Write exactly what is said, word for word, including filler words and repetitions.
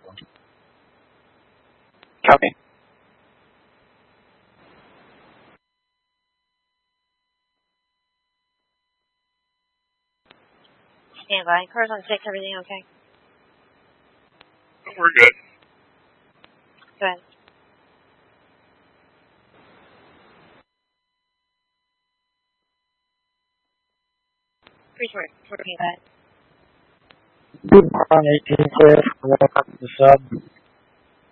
Copy. Stand by. Cars on six, everything okay? We're good. Go ahead. Three short. Fourteen, go ahead. eighteen clear. Welcome to the sub.